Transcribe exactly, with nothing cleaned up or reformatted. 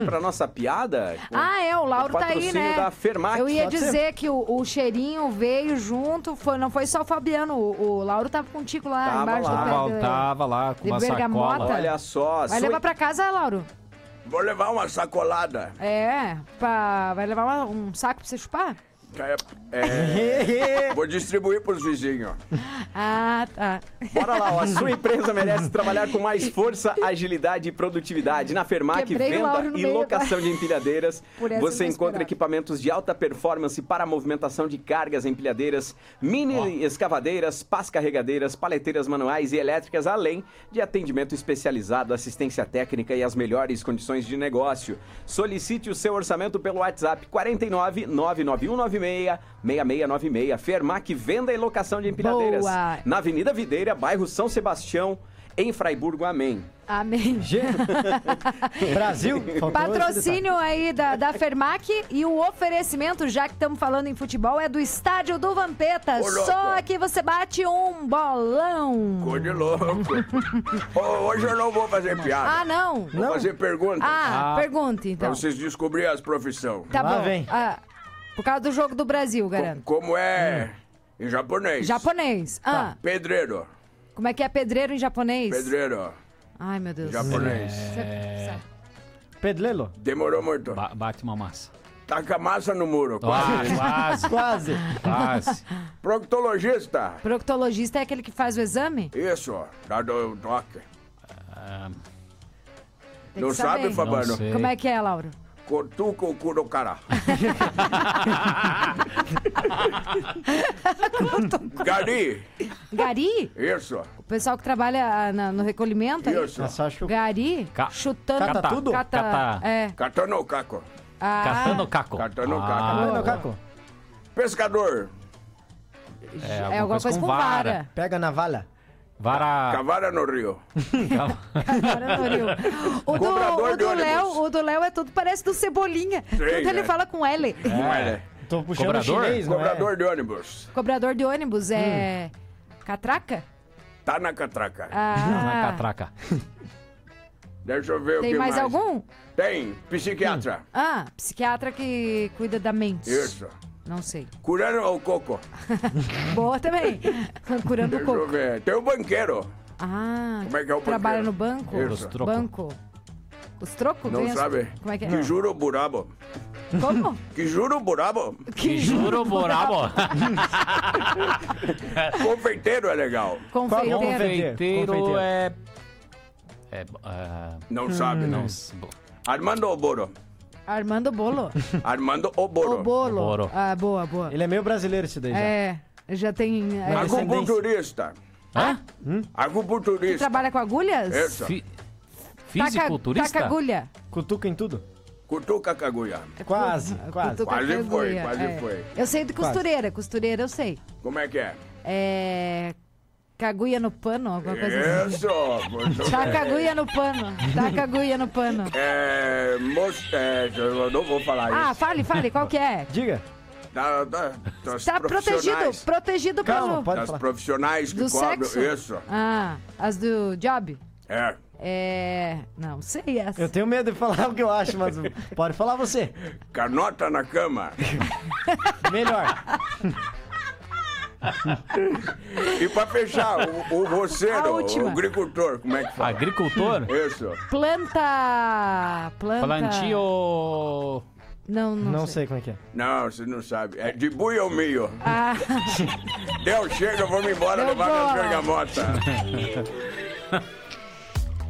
pra nossa piada. Ah, é, o Lauro o tá aí, né? da Fermac. Eu ia Pode dizer ser. que o, o cheirinho veio junto, foi, não foi só o Fabiano, o, o Lauro tava contigo lá Tava embaixo lá. do Tava, pé. tava lá com de uma bergamota. sacola. Olha só. Vai sua- levar pra casa, Lauro? Vou levar uma sacolada. É, pra, vai levar uma- um saco pra você chupar? É, é, vou distribuir pros vizinhos. Ah, tá. Bora lá, ó. A sua empresa merece trabalhar com mais força, agilidade e produtividade. Na Fermac, Quebrei o Lauro venda no e meio locação agora. de empilhadeiras. Por essa eu Você não encontra esperava. equipamentos de alta performance para a movimentação de cargas, empilhadeiras, mini escavadeiras, pás carregadeiras, paleteiras manuais e elétricas, além de atendimento especializado, assistência técnica e as melhores condições de negócio. Solicite o seu orçamento pelo WhatsApp quatro nove nove nove um nove seis seis seis nove seis. Fermac, venda e locação de empilhadeiras. Boa. Na Avenida Videira, bairro São Sebastião, em Fraiburgo. Amém. Amém. Brasil. faltou esse Patrocínio aí da, da Fermac e o oferecimento, já que estamos falando em futebol, é do Estádio do Vampeta. Ô, louco. Só aqui você bate um bolão. Cor de louco. Ô, hoje eu não vou fazer piada. Ah, não. Vou fazer perguntas. Ah, Ah. pergunte Pra então. vocês descobrirem as profissões. Tá Lá bom. vem. Ah, por causa do jogo do Brasil, garanto. Como é em japonês? Japonês. Ah, Pedreiro. como é que é pedreiro em japonês? Pedreiro. Ai, meu Deus. Japonês. Cê- Pedlelo. Demorou muito. Ba- bate uma massa. Taca massa no muro. Ah, quase, Quase. quase. Proctologista. Proctologista é aquele que faz o exame? Isso, dá do toque. Tem Não que saber. sabe, Fabano? Não sei. Como é que é, Lauro? Cortuca o cu do cara. Gari. Gari? Isso, O pessoal que trabalha ah, na- no recolhimento? aí? isso. É só acho que o Gari? Ca- Chutando. Cata tudo? Cata, Cata. É. Catando o caco. Ah, Catando caco. Catando Ah, caco. Não, boa. não, Caco. Pescador. é alguma coisa com vara. Pega na vala. Vara. Cavara no rio. Agora não riu. O do, Cobrador o de do ônibus. Léo, o do Léo é tudo, parece do Cebolinha. tudo ele né? fala com L. Não é, né? Tô puxando Cobrador? chinês, não Cobrador é? de ônibus. Cobrador de ônibus é. Catraca? Tá na catraca. Na Ah. catraca. Deixa eu ver o Tem que mais mais. algum? Tem. Psiquiatra. Ah, psiquiatra que cuida da mente. Isso. Não sei. Curando o coco. Boa também. Curando o Deixa eu coco. ver. Tem o banqueiro. Ah, Como é que é o trabalha banqueiro? no banco? Isso. Os troco. Banco. Os trocos? Não Ganha os- sabe? Como é que é? Que juro burabo. Como? Que juro burabo. Que juro, Borabo. Confeiteiro é legal. Confeiteiro. Confeiteiro Confeiteiro. é. É. é, Não sabe, não. não. Armando Oboro. Armando Bolo. Armando Oboro. O bolo. Bolo. Ah, boa, boa. Ele é meio brasileiro esse daí já. É, já tem... é, Mas- Acupunturista. Hã? Acupunturista. trabalha com agulhas? Isso. Fi- Taca- Fisiculturista? Taca agulha. Cutuca em tudo? Cutuca caguia. Quase, quase. Cutuca Quase com foi, agulha, quase é. foi. Eu sei de costureira. Costureira eu sei. Como é que é? É... Caguia no pano, alguma coisa assim. Isso. muito Taca bem. agulha no pano. Taca agulha no pano. É, moço, é, eu não vou falar Ah, isso. fale, fale, qual que é? Diga. Da, da, das Tá protegido, profissionais. protegido Calma, pelo... pode Das falar. profissionais que Do cobram. sexo? Isso. Ah, as do job? É. É... Não sei essa. Eu tenho medo de falar o que eu acho, mas pode falar você. Canota na cama. Melhor. E pra fechar, o, o A roceiro, última. o agricultor, como é que fala? Agricultor? Isso. Planta... Planta... Plantio. Não, não, Não sei. sei como é que é. Não, você não sabe. É de bui ou milho? Ah, Deu, chega, vamos embora Deu levar boa. minhas bergamotas.